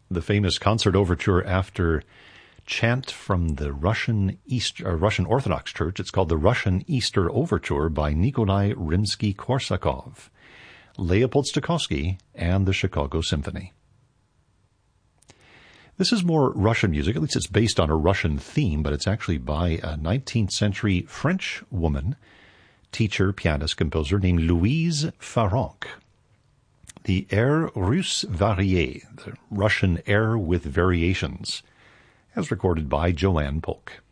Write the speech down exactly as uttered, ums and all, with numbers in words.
the famous concert overture after chant from the Russian East, uh, Russian Orthodox Church. It's called the Russian Easter Overture by Nikolai Rimsky-Korsakov, Leopold Stokowski, and the Chicago Symphony. This is more Russian music, at least it's based on a Russian theme, but it's actually by a nineteenth century French woman, teacher, pianist, composer named Louise Farrenc. The Air Russe Varié, the Russian air with variations, as recorded by Joanne Polk.